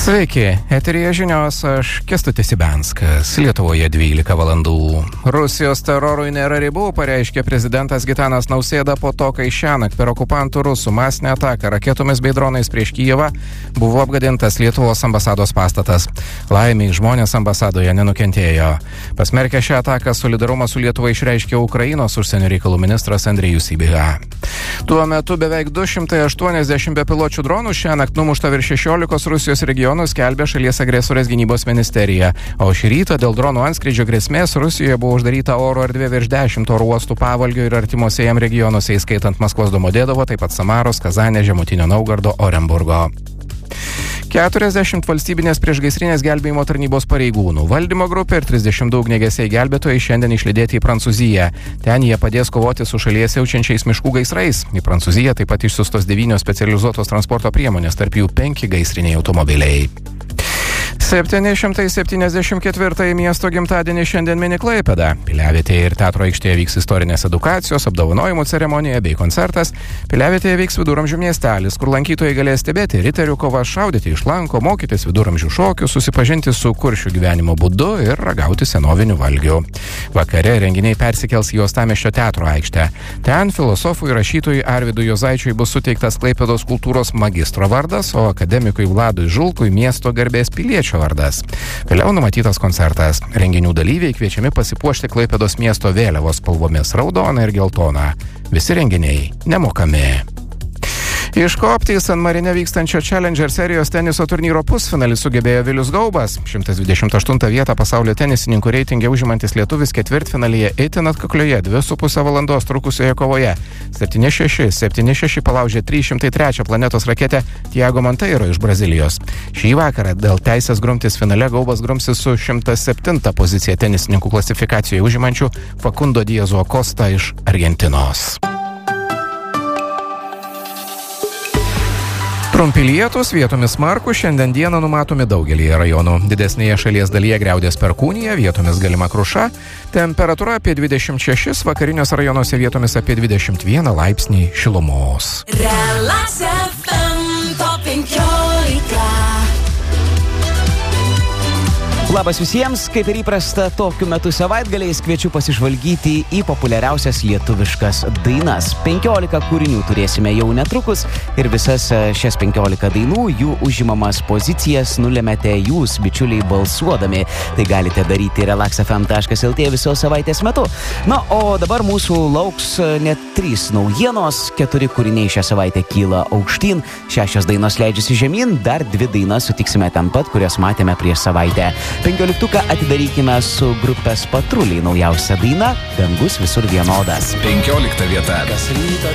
Sveiki, eteryje žinios, aš Kęstutis Ibenskas, Lietuvoje 12 valandų. Rusijos terorui nėra ribų, pareiškė prezidentas Gitanas Nausėda po to, kai šiąnakt per okupantų rusų masinę ataką raketomis bei dronais prieš Kijevą buvo apgadintas Lietuvos ambasados pastatas. Laimiai žmonės ambasadoje nenukentėjo. Pasmerkę šią ataką solidarumą su Lietuva išreiškė Ukrainos užsienio reikalų ministras Andrejus Sybiha. Tuo metu beveik 280 bepiločių dronų šiąnakt numušta virš 16 Rusijos regionų, skelbė šalies agresorės gynybos ministerija. O šį rytą dėl dronų antskrydžio grėsmės Rusijoje buvo uždaryta oro erdvė virš 10 oro uostų Pavalgio ir artimuose jam regionuose, įskaitant Maskvos Domodedovo, taip pat Samaros, Kazanės, Žemutinio Naugardo, Orenburgo. 40 valstybinės priešgaisrinės gelbėjimo tarnybos pareigūnų, valdymo grupė ir 32 ugniagesiai gelbėtojai šiandien išlydėti į Prancūziją. Ten jie padės kovoti su šalies siaučiančiais miškų gaisrais. Į Prancūziją taip pat išsiųstos 9 specializuotos transporto priemonės, tarp jų 5 gaisriniai automobiliai. 774 miesto gimtadienį šiandien mini Klaipėda. Piliavietėje ir teatro aikštėje vyks istorinės edukacijos, apdovanojimų ceremonija bei koncertas. Piliavietėje vyks viduramžių miestelis, kur lankytojai galės stebėti riterių kovą, šaudyti iš lanko, mokytis viduramžių šokių, susipažinti su kuršių gyvenimo būdu ir ragauti senovinių valgių. Vakare renginiai persikels į Uostamiesčio teatro aikštę. Ten filosofui rašytojui Arvydui Juozaičiui bus suteiktas Klaipėdos kultūros magistro vardas, o akademikui Vladui Žulkui miesto garbės piliečio vardas. Vėliau numatytas koncertas. Renginių dalyviai kviečiami pasipuošti Klaipėdos miesto vėliavos spalvomis raudona ir geltona. Visi renginiai nemokami. Iškopti į San Marine vykstančio Challenger serijos teniso turnyro pusfinalį sugebėjo Vilius Gaubas. 128 vietą pasaulio tenisininkų reitinge užimantis lietuvis ketvirtfinalyje itin atkaklioje 2,5 valandos trukusioje kovoje 7-6, 7-6 palaužė 303 planetos raketę Thiago Monteiro iš Brazilijos. Šį vakarą dėl teisės grumtis finale Gaubas grumsis su 107 poziciją tenisininkų klasifikacijoje užimančiu Facundo Diazo Acosta iš Argentinos. Trumpi lietūs, vietomis smarkūs, šiandien dieną numatomi daugelyje rajonų. Didesnėje šalies dalyje griaudės perkūnija, vietomis galima kruša. Temperatūra apie 26, vakariniuose rajonuose vietomis apie 21 laipsnį šilumos. Relax FM Top 15. Labas visiems, kaip ir įprasta tokiu metu savaitgaliais kviečiu pasižvalgyti į populiariausias lietuviškas dainas. 15 kūrinių turėsime jau netrukus ir visas šias 15 dainų, jų užimamas pozicijas nulemete jūs, bičiuliai, balsuodami. Tai galite daryti relaxfm.lt visos savaitės metu. Na, o dabar mūsų lauks net 3 naujienos, 4 kūriniai šią savaitę kyla aukštyn, 6 dainos leidžiasi žemyn, dar 2 dainas sutiksime ten pat, kurias matėme prieš savaitę. 15 atidarykime su grupės Patruliai naujausia daina Dangus visur vienodas. 15 vieta. Kas rytą